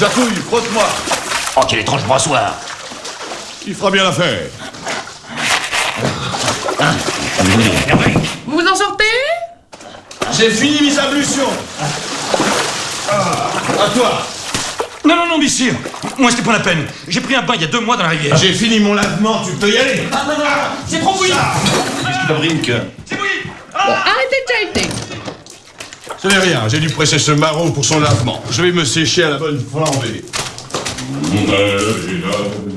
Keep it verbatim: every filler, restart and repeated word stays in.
Jacouille, frotte-moi. Oh, quel étrange brassoir. Il fera bien l'affaire. Vous vous en sortez? J'ai fini mes ablutions. Ah, à toi. Non, non, non, messire. Moi, c'était pas la peine. J'ai pris un bain il y a deux mois dans la rivière. J'ai fini mon lavement, tu peux y aller. Ah, non, non, non, c'est trop bouilli. Qu'est-ce qui fabrique? C'est bouilli. Bon, arrêtez de chahuter. Ce n'est rien, j'ai dû presser ce maraud pour son lavement. Je vais me sécher à la bonne flambée.